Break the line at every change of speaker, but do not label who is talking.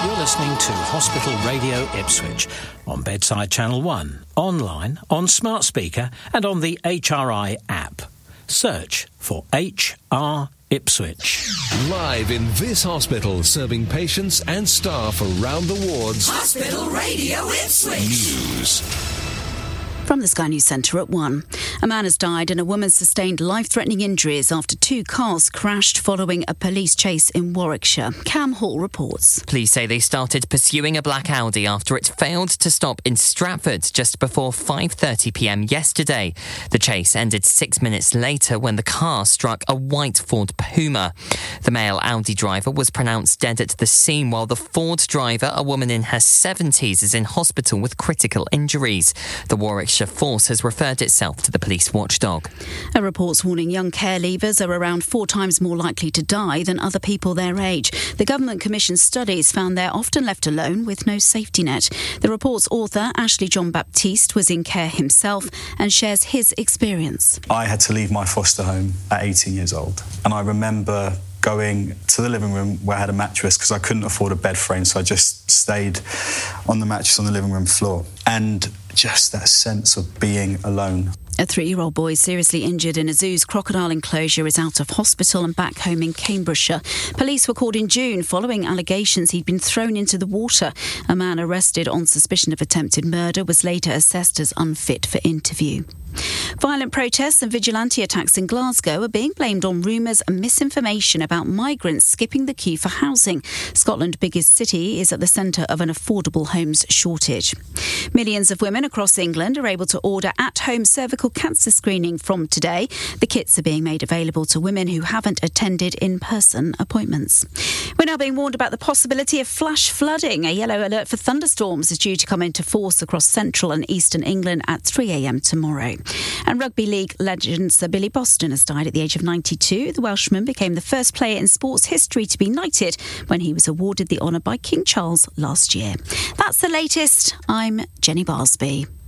You're listening to Hospital Radio Ipswich on Bedside Channel 1, online, on smart speaker and on the HRI app. Search for HR Ipswich.
Live in this hospital, serving patients and staff around the wards.
Hospital Radio Ipswich.
News.
From the Sky News Centre at 1. A man has died and a woman sustained life-threatening injuries after two cars crashed following a police chase in Warwickshire. Cam Hall reports.
Police say they started pursuing a black Audi after it failed to stop in Stratford just before 5:30pm yesterday. The chase ended 6 minutes later when the car struck a white Ford Puma. The male Audi driver was pronounced dead at the scene, while the Ford driver, a woman in her 70s, is in hospital with critical injuries. The Warwickshire Force has referred itself to the police watchdog.
A report's warning young care leavers are around 4 times more likely to die than other people their age. The Government Commission's studies found they're often left alone with no safety net. The report's author, Ashley John Baptiste, was in care himself and shares his experience.
I had to leave my foster home at 18 years old, and I remember going to the living room where I had a mattress because I couldn't afford a bed frame, so I just stayed on the mattress on the living room floor. And just that sense of being alone.
A 3-year-old boy seriously injured in a zoo's crocodile enclosure is out of hospital and back home in Cambridgeshire. Police were called in June following allegations he'd been thrown into the water. A man arrested on suspicion of attempted murder was later assessed as unfit for interview. Violent protests and vigilante attacks in Glasgow are being blamed on rumours and misinformation about migrants skipping the queue for housing. Scotland's biggest city is at the centre of an affordable homes shortage. Millions of women across England are able to order at-home cervical cancer screening from today. The kits are being made available to women who haven't attended in-person appointments. We're now being warned about the possibility of flash flooding. A yellow alert for thunderstorms is due to come into force across central and eastern England at 3am tomorrow. And rugby league legend Sir Billy Boston has died at the age of 92. The Welshman became the first player in sports history to be knighted when he was awarded the honour by King Charles last year. That's the latest. I'm Jenny Barsby.